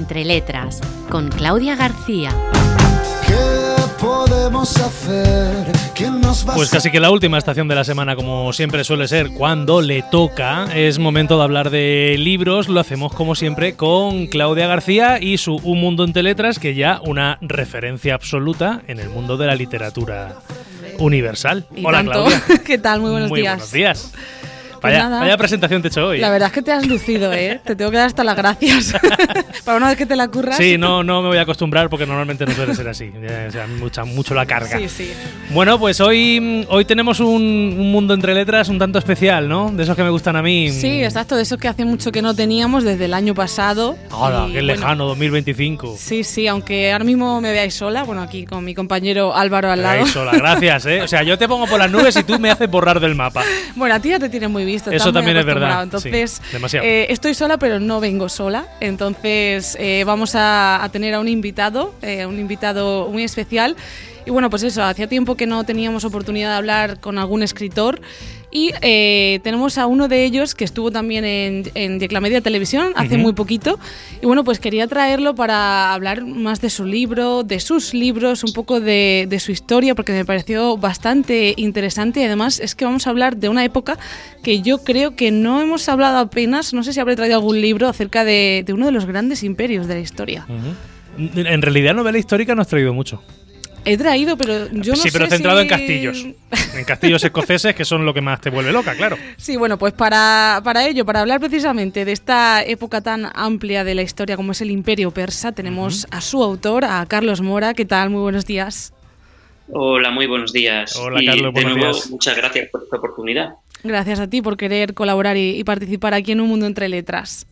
Entre Letras, con Claudia García. ¿Qué podemos hacer? ¿Quién nos va a... Pues casi que la última estación de la semana, como siempre suele ser, cuando le toca, es momento de hablar de libros. Lo hacemos como siempre con Claudia García y su Un Mundo Entre Letras, que ya una referencia absoluta en el mundo de la literatura universal. Y hola, tanto. Claudia. ¿Qué tal? Muy buenos días. Buenos días. Pues Vaya presentación te he hecho hoy. La verdad es que te has lucido, ¿eh? Te tengo que dar hasta las gracias. Para una vez que te la curras. Sí, no me voy a acostumbrar porque normalmente no suele ser así. O sea, mucho la carga. Sí. Bueno, pues hoy tenemos un mundo entre letras un tanto especial, ¿no? De esos que me gustan a mí. Sí, exacto. De esos que hace mucho que no teníamos desde el año pasado. ¡Hala, qué bueno, lejano! 2025. Sí, aunque ahora mismo me veáis sola, bueno, aquí con mi compañero Álvaro al lado. Me veáis sola, gracias, ¿eh? O sea, yo te pongo por las nubes y tú me haces borrar del mapa. Bueno, a ti ya te tienes muy visto. Eso también es verdad. Entonces, sí, demasiado. Estoy sola, pero no vengo sola. Entonces, vamos a tener a un invitado muy especial. Y bueno, pues eso, hacía tiempo que no teníamos oportunidad de hablar con algún escritor. Y tenemos a uno de ellos que estuvo también en Declamedia Televisión hace muy poquito. Y bueno, pues quería traerlo para hablar más de su libro, de sus libros, un poco de su historia, porque me pareció bastante interesante. Y además es que vamos a hablar de una época que yo creo que no hemos hablado apenas. No sé si habré traído algún libro acerca de uno de los grandes imperios de la historia. En realidad, novela histórica no has traído mucho. He traído, pero yo no sé. Sí, pero centrado en castillos. En castillos escoceses, que son lo que más te vuelve loca, claro. Sí, bueno, pues para hablar precisamente de esta época tan amplia de la historia como es el Imperio Persa, tenemos a su autor, a Carlos Mora. ¿Qué tal? Muy buenos días. Hola, muy buenos días. Hola, Carlos, de buenos nuevo, días. muchas gracias por esta oportunidad. Gracias a ti por querer colaborar y participar aquí en Un Mundo Entre Letras.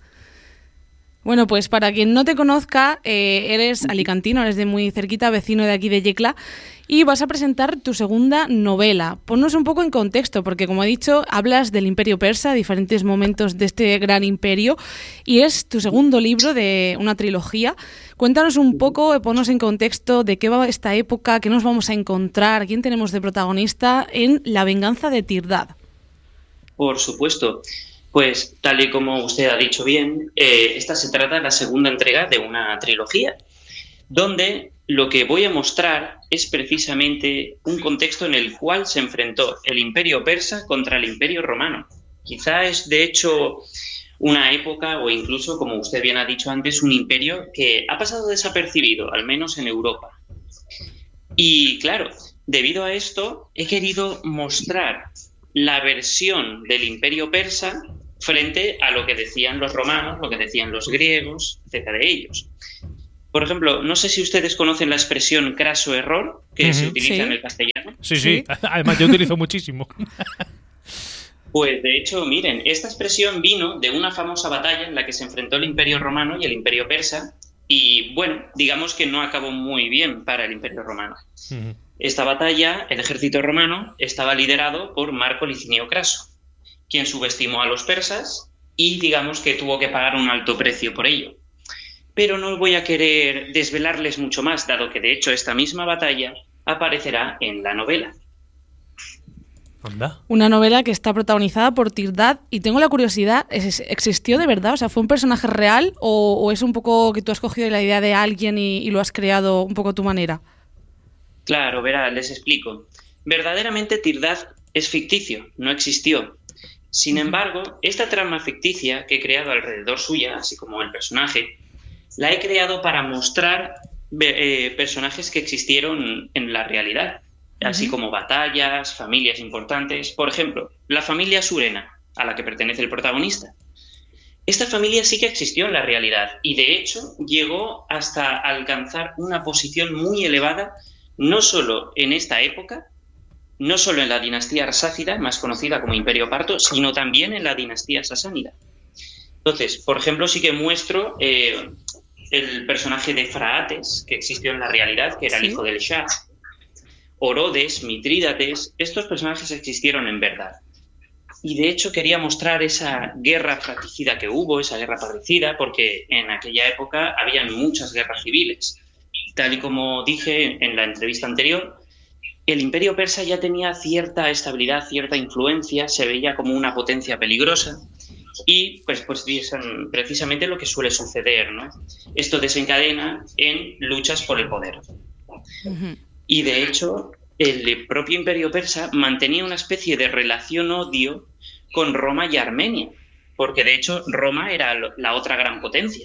Bueno, pues para quien no te conozca, eres alicantino, eres de muy cerquita, vecino de aquí de Yecla, y vas a presentar tu segunda novela. Ponnos un poco en contexto, porque como he dicho, hablas del Imperio Persa, diferentes momentos de este gran imperio, y es tu segundo libro de una trilogía. Cuéntanos un poco, ponnos en contexto de qué va esta época, qué nos vamos a encontrar, quién tenemos de protagonista en La venganza de Tirdad. Por supuesto. Pues, tal y como usted ha dicho bien, esta se trata de la segunda entrega de una trilogía, donde lo que voy a mostrar es precisamente un contexto en el cual se enfrentó el Imperio Persa contra el Imperio Romano. Quizá es, de hecho, una época, o incluso, como usted bien ha dicho antes, un imperio que ha pasado desapercibido, al menos en Europa. Y, claro, debido a esto, he querido mostrar la versión del Imperio Persa frente a lo que decían los romanos, lo que decían los griegos, acerca de ellos. Por ejemplo, no sé si ustedes conocen la expresión craso error, que se utiliza en el castellano. Sí. Además, yo utilizo muchísimo. Pues, de hecho, miren, esta expresión vino de una famosa batalla en la que se enfrentó el Imperio Romano y el Imperio Persa, y, bueno, digamos que no acabó muy bien para el Imperio Romano. Esta batalla, el ejército romano, estaba liderado por Marco Licinio Craso, quien subestimó a los persas y digamos que tuvo que pagar un alto precio por ello. Pero no voy a querer desvelarles mucho más, dado que de hecho esta misma batalla aparecerá en la novela. ¿Anda? Una novela que está protagonizada por Tirdad, y tengo la curiosidad, ¿existió de verdad? O sea, ¿fue un personaje real o es un poco que tú has cogido la idea de alguien y lo has creado un poco a tu manera? Claro, verá, les explico. Verdaderamente Tirdad es ficticio, no existió. Sin embargo, esta trama ficticia que he creado alrededor suya, así como el personaje, la he creado para mostrar personajes que existieron en la realidad, así como batallas, familias importantes. Por ejemplo, la familia Surena, a la que pertenece el protagonista. Esta familia sí que existió en la realidad y, de hecho, llegó hasta alcanzar una posición muy elevada, no solo en esta época, no solo en la dinastía arsátida, más conocida como Imperio Parto, sino también en la dinastía sasánida. Entonces, por ejemplo, sí que muestro el personaje de Fraates, que existió en la realidad, que era el hijo del Shah. Orodes, Mitrídates, estos personajes existieron en verdad. Y de hecho quería mostrar esa guerra fratricida que hubo, esa guerra parricida, porque en aquella época habían muchas guerras civiles. Tal y como dije en la entrevista anterior, el Imperio Persa ya tenía cierta estabilidad, cierta influencia, se veía como una potencia peligrosa, y pues es precisamente lo que suele suceder, ¿no? Esto desencadena en luchas por el poder. Y de hecho, el propio Imperio Persa mantenía una especie de relación-odio con Roma y Armenia, porque de hecho Roma era la otra gran potencia.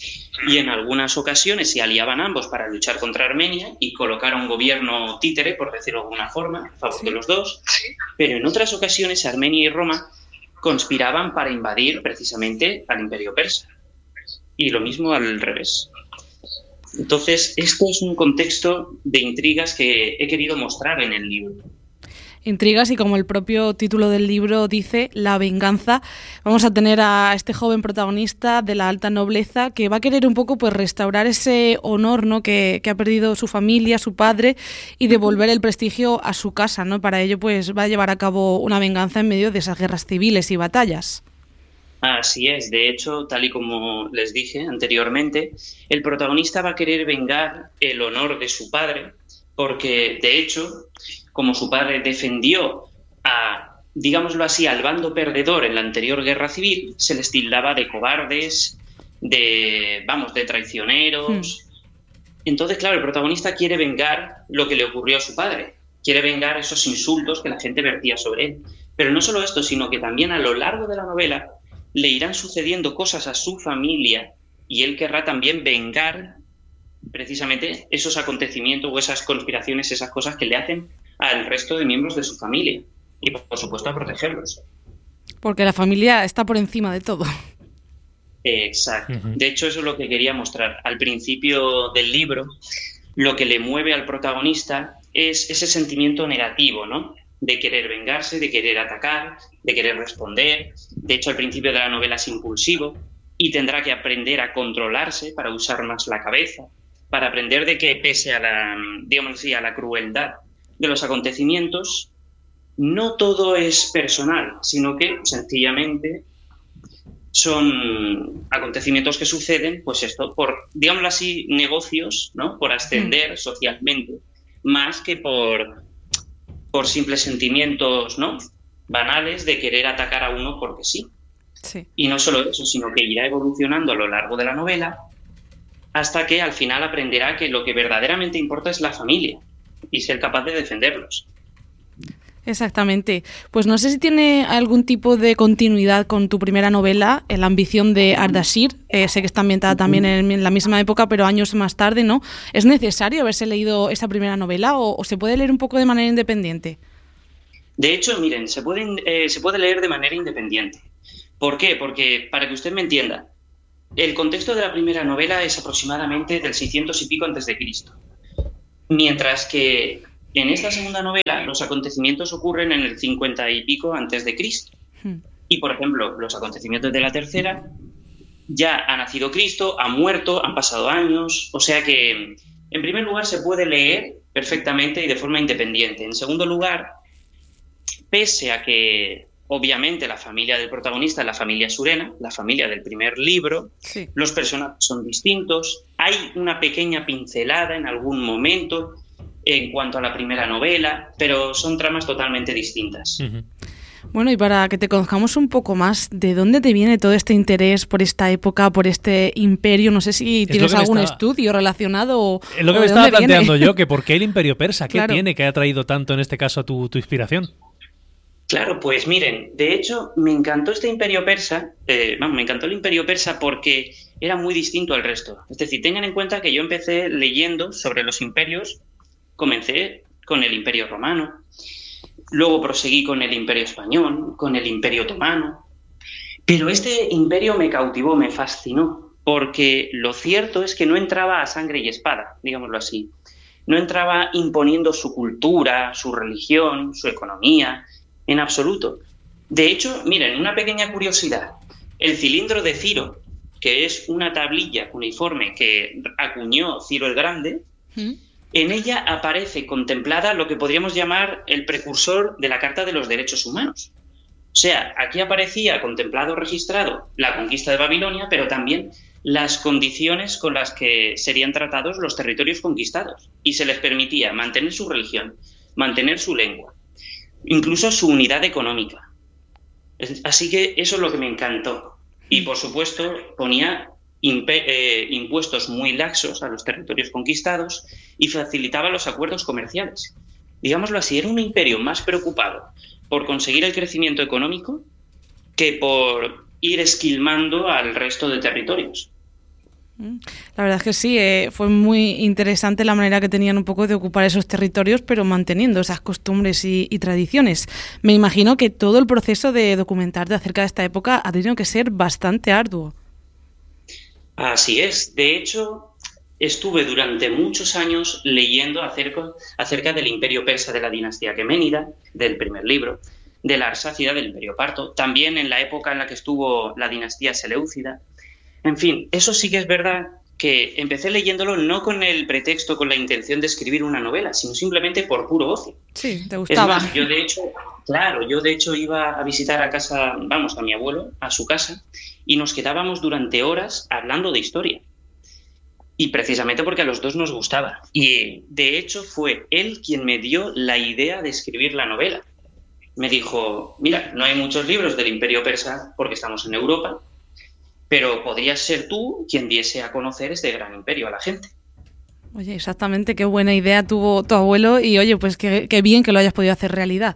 Y en algunas ocasiones se aliaban ambos para luchar contra Armenia y colocar a un gobierno títere, por decirlo de alguna forma, a favor de los dos. Pero en otras ocasiones Armenia y Roma conspiraban para invadir precisamente al Imperio Persa. Y lo mismo al revés. Entonces, esto es un contexto de intrigas que he querido mostrar en el libro. Intrigas, y como el propio título del libro dice, la venganza. Vamos a tener a este joven protagonista de la alta nobleza que va a querer un poco pues restaurar ese honor, ¿no?, que ha perdido su familia, su padre, y devolver el prestigio a su casa, ¿no? Para ello pues va a llevar a cabo una venganza en medio de esas guerras civiles y batallas. Así es. De hecho, tal y como les dije anteriormente, el protagonista va a querer vengar el honor de su padre, porque de hecho, como su padre defendió a, digámoslo así, al bando perdedor en la anterior guerra civil, se les tildaba de cobardes, de traicioneros. Entonces, claro, el protagonista quiere vengar lo que le ocurrió a su padre, quiere vengar esos insultos que la gente vertía sobre él. Pero no solo esto, sino que también a lo largo de la novela le irán sucediendo cosas a su familia y él querrá también vengar precisamente esos acontecimientos o esas conspiraciones, esas cosas que le hacen al resto de miembros de su familia y, por supuesto, a protegerlos. Porque la familia está por encima de todo. Exacto. De hecho, eso es lo que quería mostrar. Al principio del libro, lo que le mueve al protagonista es ese sentimiento negativo, ¿no?, de querer vengarse, de querer atacar, de querer responder. De hecho, al principio de la novela es impulsivo y tendrá que aprender a controlarse para usar más la cabeza, para aprender de que pese a la crueldad de los acontecimientos, no todo es personal, sino que sencillamente son acontecimientos que suceden, pues esto, por, digámoslo así, negocios, ¿no?, por ascender socialmente, más que por simples sentimientos, ¿no?, banales de querer atacar a uno porque sí. Y no solo eso, sino que irá evolucionando a lo largo de la novela hasta que al final aprenderá que lo que verdaderamente importa es la familia y ser capaz de defenderlos. Exactamente. Pues no sé si tiene algún tipo de continuidad con tu primera novela, La ambición de Ardashir. Sé que está ambientada también en la misma época, pero años más tarde, ¿no? ¿Es necesario haberse leído esa primera novela o se puede leer un poco de manera independiente? De hecho, miren, se puede leer de manera independiente. ¿Por qué? Porque, para que usted me entienda, el contexto de la primera novela es aproximadamente del 600 y pico antes de Cristo. Mientras que en esta segunda novela los acontecimientos ocurren en el 50 y pico antes de Cristo. Y, por ejemplo, los acontecimientos de la tercera, ya ha nacido Cristo, ha muerto, han pasado años. O sea que, en primer lugar, se puede leer perfectamente y de forma independiente. En segundo lugar, pese a que obviamente la familia del protagonista es la familia surena, la familia del primer libro, los personajes son distintos, hay una pequeña pincelada en algún momento en cuanto a la primera novela, pero son tramas totalmente distintas. Bueno, y para que te conozcamos un poco más, ¿de dónde te viene todo este interés por esta época, por este imperio? No sé si tienes algún estudio relacionado. Es lo que me estaba planteando yo, que ¿por qué el imperio persa? ¿Qué tiene que ha traído tanto en este caso a tu inspiración? Claro, pues miren, de hecho me encantó este imperio persa, me encantó el imperio persa porque era muy distinto al resto. Es decir, tengan en cuenta que yo empecé leyendo sobre los imperios, comencé con el imperio romano, luego proseguí con el imperio español, con el imperio otomano, pero este imperio me cautivó, me fascinó, porque lo cierto es que no entraba a sangre y espada, digámoslo así. No entraba imponiendo su cultura, su religión, su economía, en absoluto. De hecho, miren, una pequeña curiosidad. El cilindro de Ciro, que es una tablilla cuneiforme que acuñó Ciro el Grande, en ella aparece contemplada lo que podríamos llamar el precursor de la Carta de los Derechos Humanos. O sea, aquí aparecía contemplado, registrado, la conquista de Babilonia, pero también las condiciones con las que serían tratados los territorios conquistados. Y se les permitía mantener su religión, mantener su lengua, incluso su unidad económica. Así que eso es lo que me encantó. Y por supuesto ponía impuestos muy laxos a los territorios conquistados y facilitaba los acuerdos comerciales. Digámoslo así, era un imperio más preocupado por conseguir el crecimiento económico que por ir esquilmando al resto de territorios. La verdad es que sí, fue muy interesante la manera que tenían un poco de ocupar esos territorios, pero manteniendo esas costumbres y tradiciones. Me imagino que todo el proceso de documentarte acerca de esta época ha tenido que ser bastante arduo. Así es. De hecho, estuve durante muchos años leyendo acerca del imperio persa de la dinastía aqueménida, del primer libro, de la Arsácida del imperio parto, también en la época en la que estuvo la dinastía seleucida. En fin, eso sí que es verdad que empecé leyéndolo no con el pretexto, con la intención de escribir una novela, sino simplemente por puro ocio. Sí, te gustaba. Es más, yo de hecho iba a visitar a mi abuelo, a su casa, y nos quedábamos durante horas hablando de historia. Y precisamente porque a los dos nos gustaba. Y de hecho fue él quien me dio la idea de escribir la novela. Me dijo, mira, no hay muchos libros del imperio persa porque estamos en Europa, pero podrías ser tú quien diese a conocer este gran imperio a la gente. Oye, exactamente, qué buena idea tuvo tu abuelo y oye, pues qué bien que lo hayas podido hacer realidad.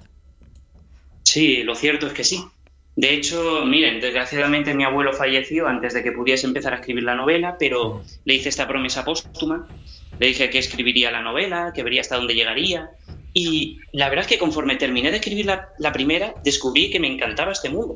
Sí, lo cierto es que sí. De hecho, miren, desgraciadamente mi abuelo falleció antes de que pudiese empezar a escribir la novela, pero le hice esta promesa póstuma, le dije que escribiría la novela, que vería hasta dónde llegaría, y la verdad es que conforme terminé de escribir la primera, descubrí que me encantaba este mundo.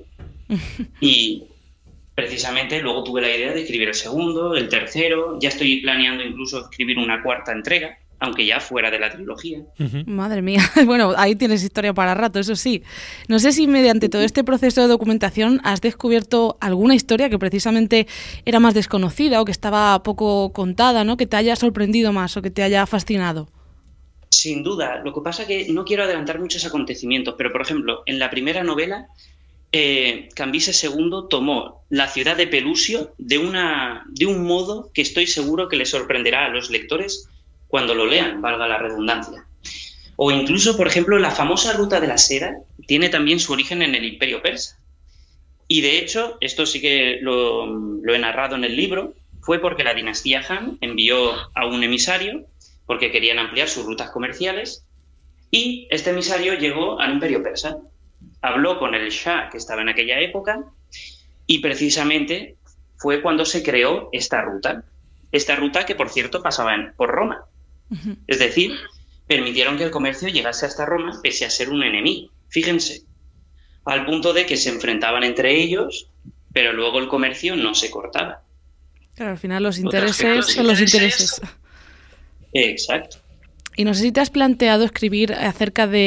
Y precisamente luego tuve la idea de escribir el segundo, el tercero, ya estoy planeando incluso escribir una cuarta entrega, aunque ya fuera de la trilogía. Madre mía, bueno, ahí tienes historia para rato, eso sí. No sé si mediante todo este proceso de documentación has descubierto alguna historia que precisamente era más desconocida o que estaba poco contada, ¿no? Que te haya sorprendido más o que te haya fascinado. Sin duda, lo que pasa es que no quiero adelantar muchos acontecimientos, pero por ejemplo, en la primera novela, Cambises II tomó la ciudad de Pelusio de un modo que estoy seguro que le sorprenderá a los lectores cuando lo lean, valga la redundancia. O incluso, por ejemplo, la famosa ruta de la seda tiene también su origen en el imperio persa. Y de hecho, esto sí que lo he narrado en el libro, fue porque la dinastía Han envió a un emisario porque querían ampliar sus rutas comerciales y este emisario llegó al imperio persa. Habló con el Shah que estaba en aquella época y precisamente fue cuando se creó esta ruta que por cierto pasaba por Roma. Es decir, permitieron que el comercio llegase hasta Roma pese a ser un enemigo. Fíjense, al punto de que se enfrentaban entre ellos, pero luego el comercio no se cortaba. Claro, al final los intereses son los intereses. Exacto. Y no sé si te has planteado escribir acerca de